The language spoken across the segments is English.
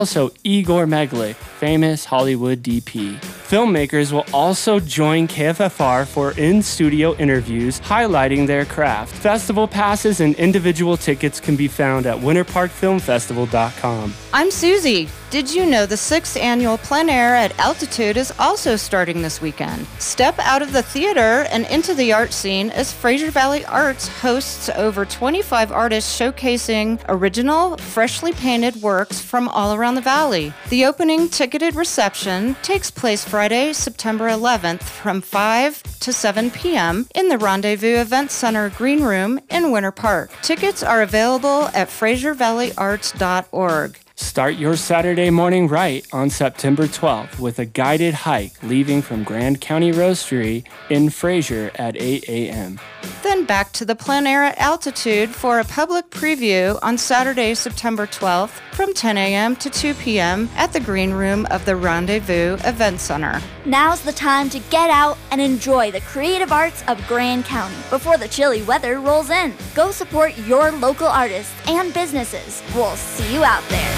Also, Igor Megley, famous Hollywood DP. Filmmakers will also join KFFR for in-studio interviews highlighting their craft. Festival passes and individual tickets can be found at winterparkfilmfestival.com. I'm Susie. Did you know the 6th annual Plein Air at Altitude is also starting this weekend? Step out of the theater and into the art scene as Fraser Valley Arts hosts over 25 artists showcasing original, freshly painted works from all around the valley. The opening ticketed reception takes place Friday, September 11th from 5 to 7 p.m. in the Rendezvous Event Center Green Room in Winter Park. Tickets are available at FraserValleyArts.org. Start your Saturday morning right on September 12th with a guided hike leaving from Grand County Roastery in Fraser at 8 a.m. Then back to the Plein Air at Altitude for a public preview on Saturday, September 12th from 10 a.m. to 2 p.m. at the Green Room of the Rendezvous Event Center. Now's the time to get out and enjoy the creative arts of Grand County before the chilly weather rolls in. Go support your local artists and businesses. We'll see you out there.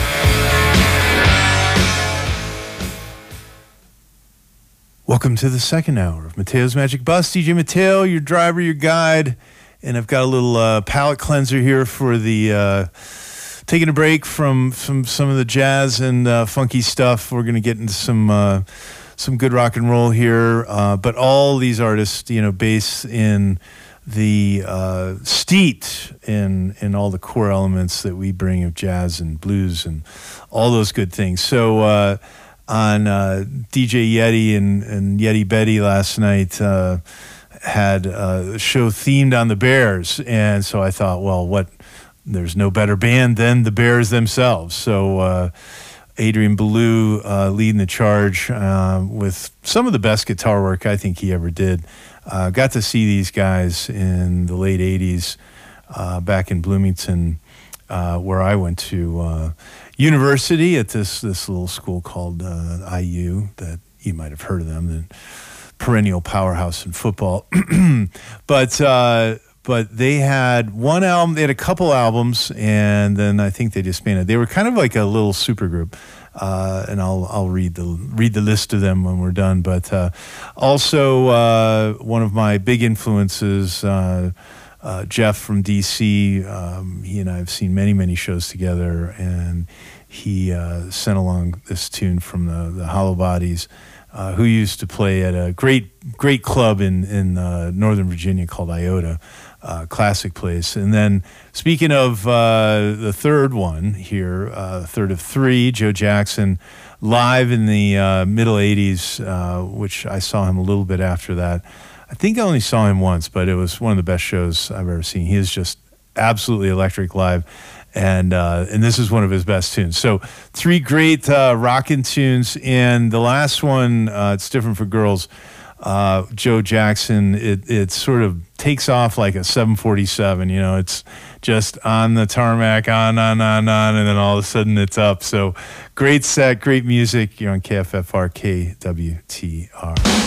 Welcome to the second hour of Mateo's Magic Bus. DJ Mateo, your driver, your guide, and I've got a little palate cleanser here for the taking a break from some of the jazz and funky stuff. We're going to get into some good rock and roll here, but all these artists, based in the steeped in all the core elements that we bring of jazz and blues and all those good things. So on DJ Yeti and Yeti Betty last night had a show themed on the Bears, and so I thought, well, there's no better band than the Bears themselves. So Adrian Belew leading the charge with some of the best guitar work I think he ever did. Got to see these guys in the late 80s back in Bloomington, where I went to university at this little school called IU, that you might have heard of them, the perennial powerhouse in football. But they had one album, they had a couple albums, and then I think they disbanded. They were kind of like a little supergroup. And I'll read the list of them when we're done. But also one of my big influences, Jeff from DC. He and I have seen many shows together, and he sent along this tune from the Hollow Bodies, who used to play at a great club in Northern Virginia called Iota. Classic place. And then speaking of the third one here, third of three, Joe Jackson, live in the middle 80s, which I saw him a little bit after that. I think I only saw him once, but it was one of the best shows I've ever seen. He is just absolutely electric live, and this is one of his best tunes. So three great rockin' tunes, and the last one, It's Different for Girls. Joe Jackson, it sort of takes off like a 747, it's just on the tarmac, on, and then all of a sudden it's up. So great set, great music. You're on KFFR, KWTR.